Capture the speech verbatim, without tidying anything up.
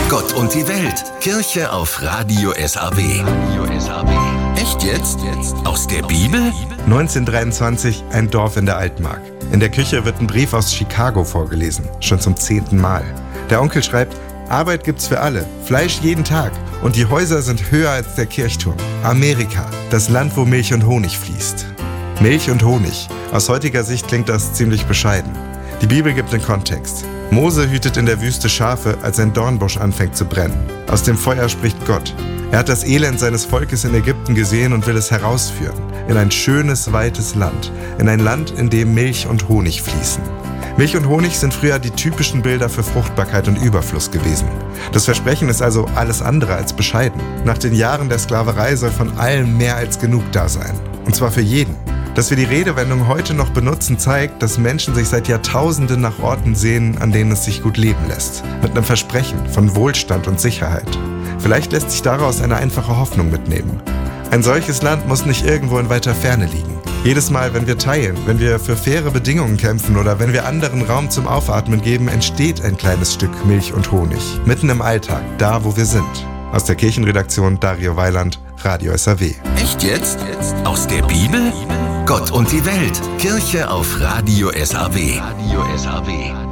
Gott und die Welt. Kirche auf Radio S A W. Radio S A W. Echt jetzt? Aus der Bibel? neunzehnhundertdreiundzwanzig, ein Dorf in der Altmark. In der Küche wird ein Brief aus Chicago vorgelesen, schon zum zehnten Mal. Der Onkel schreibt: Arbeit gibt's für alle, Fleisch jeden Tag und die Häuser sind höher als der Kirchturm. Amerika, das Land, wo Milch und Honig fließt. Milch und Honig. Aus heutiger Sicht klingt das ziemlich bescheiden. Die Bibel gibt den Kontext. Mose hütet in der Wüste Schafe, als ein Dornbusch anfängt zu brennen. Aus dem Feuer spricht Gott. Er hat das Elend seines Volkes in Ägypten gesehen und will es herausführen. In ein schönes, weites Land. In ein Land, in dem Milch und Honig fließen. Milch und Honig sind früher die typischen Bilder für Fruchtbarkeit und Überfluss gewesen. Das Versprechen ist also alles andere als bescheiden. Nach den Jahren der Sklaverei soll von allem mehr als genug da sein. Und zwar für jeden. Dass wir die Redewendung heute noch benutzen, zeigt, dass Menschen sich seit Jahrtausenden nach Orten sehnen, an denen es sich gut leben lässt. Mit einem Versprechen von Wohlstand und Sicherheit. Vielleicht lässt sich daraus eine einfache Hoffnung mitnehmen. Ein solches Land muss nicht irgendwo in weiter Ferne liegen. Jedes Mal, wenn wir teilen, wenn wir für faire Bedingungen kämpfen oder wenn wir anderen Raum zum Aufatmen geben, entsteht ein kleines Stück Milch und Honig. Mitten im Alltag, da wo wir sind. Aus der Kirchenredaktion Dario Weiland, Radio S A W. Echt jetzt? Aus der Bibel? Gott und die Welt. Kirche auf Radio S A W. Radio S A W.